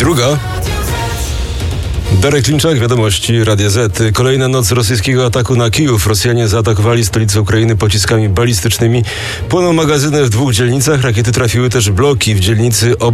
Druga. Darek Klimczak, wiadomości Radia Z. Kolejna noc rosyjskiego ataku na Kijów. Rosjanie zaatakowali stolicę Ukrainy pociskami balistycznymi. Płoną magazyny w 2 dzielnicach. Rakiety trafiły też w bloki w dzielnicy